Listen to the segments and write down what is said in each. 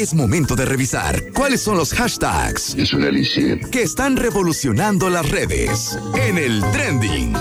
Es momento de revisar cuáles son los hashtags Es un elixir que están revolucionando las redes en el trending.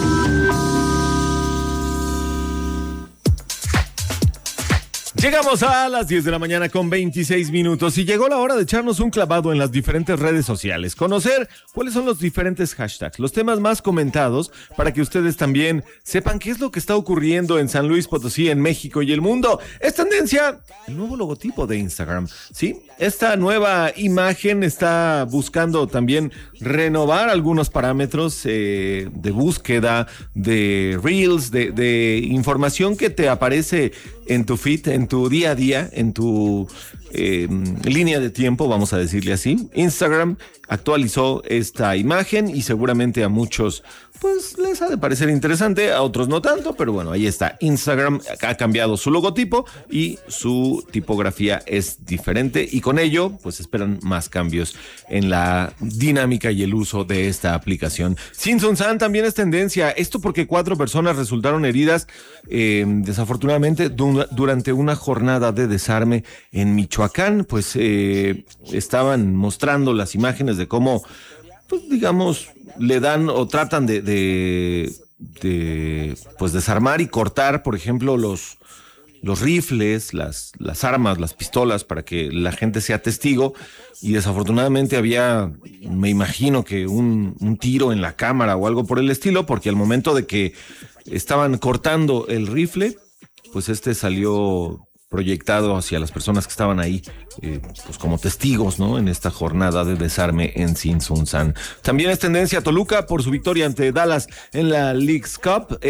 Llegamos a las 10 de la mañana con 26 minutos y llegó la hora de echarnos un clavado en las diferentes redes sociales, conocer cuáles son los diferentes hashtags, los temas más comentados para que ustedes también sepan qué es lo que está ocurriendo en San Luis Potosí, en México y el mundo. Es tendencia el nuevo logotipo de Instagram, ¿sí? Esta nueva imagen está buscando también renovar algunos parámetros de búsqueda, de reels, de información que te aparece en tu feed, en tu día a día, en tu línea de tiempo, vamos a decirle así. Instagram actualizó esta imagen y seguramente a muchos pues les ha de parecer interesante, a otros no tanto, pero bueno, ahí está. Instagram ha cambiado su logotipo y su tipografía es diferente y con ello pues esperan más cambios en la dinámica y el uso de esta aplicación. Sin-Sun-San también es tendencia, esto porque 4 personas resultaron heridas desafortunadamente durante una jornada de desarme en Michoacán, pues estaban mostrando las imágenes de cómo pues digamos, le dan o tratan de pues desarmar y cortar, por ejemplo, los rifles, las armas, las pistolas, para que la gente sea testigo. Y desafortunadamente había, me imagino que un tiro en la cámara o algo por el estilo, porque al momento de que estaban cortando el rifle, pues salió proyectado hacia las personas que estaban ahí, pues como testigos, ¿no? En esta jornada de desarme en Sin-Sun-San. También es tendencia Toluca por su victoria ante Dallas en la Leagues Cup,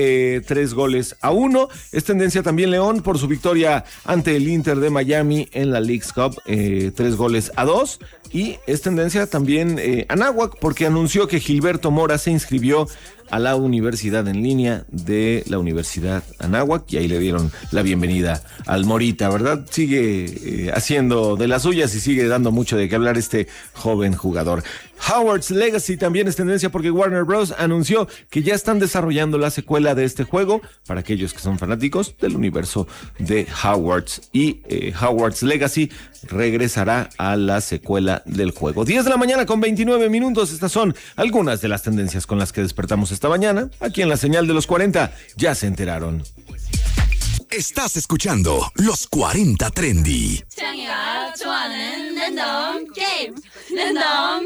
3-1. Es tendencia también León por su victoria ante el Inter de Miami en la Leagues Cup, 3-2. Y es tendencia también Anáhuac porque anunció que Gilberto Mora se inscribió a la universidad en línea de la Universidad Anáhuac y ahí le dieron la bienvenida al Morita, ¿verdad? Sigue haciendo de las suyas y sigue dando mucho de qué hablar este joven jugador. Hogwarts Legacy también es tendencia porque Warner Bros. Anunció que ya están desarrollando la secuela de este juego para aquellos que son fanáticos del universo de Hogwarts y Hogwarts Legacy regresará a la secuela del juego. 10 de la mañana con 29 minutos. Estas son algunas de las tendencias con las que despertamos esta mañana. Aquí en la señal de los 40 ya se enteraron. Estás escuchando los 40 Trendy.